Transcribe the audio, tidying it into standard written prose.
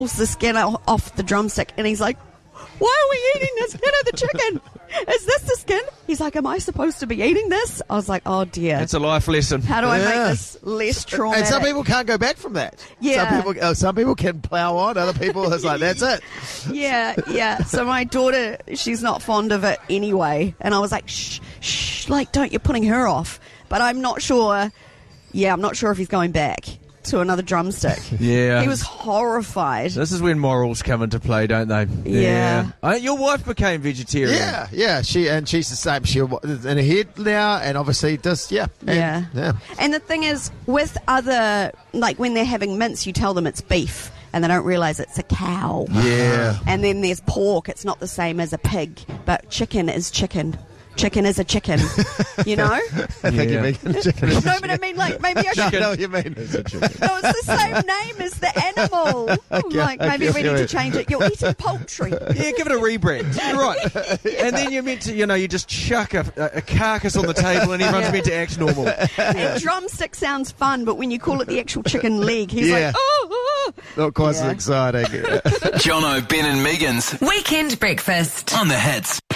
pulls the skin off the drumstick, and he's like, "Why are we eating the skin of the chicken? Is this the skin?" He's like, "Am I supposed to be eating this?" I was like, "Oh dear." It's a life lesson. How do I make this less traumatic? And some people can't go back from that. Yeah. Some people can plow on. Other people, it's like, that's it. Yeah. So my daughter, she's not fond of it anyway. And I was like, shh, like, don't, you're putting her off. But I'm not sure. Yeah, I'm not sure if he's going back to another drumstick. Yeah. He was horrified. This is when morals come into play, don't they? Yeah. Your wife became vegetarian. Yeah. She's the same. She's in her head now, and obviously does. Yeah. And the thing is, with other, like when they're having mince, you tell them it's beef, and they don't realise it's a cow. Yeah. And then there's pork. It's not the same as a pig, but chicken is chicken. Chicken is a chicken, you know? I think you mean chicken. No, but I mean, like, maybe I should... No, what you mean. No, it's the same name as the animal. Maybe we need to change it. You're eating poultry. Yeah, give it a rebrand. You're right. And then you're meant to, you just chuck a carcass on the table and everyone's meant to act normal. And drumstick sounds fun, but when you call it the actual chicken leg, he's like, oh. Not quite as exciting. Jono, Ben and Megan's Weekend Breakfast on the Hits.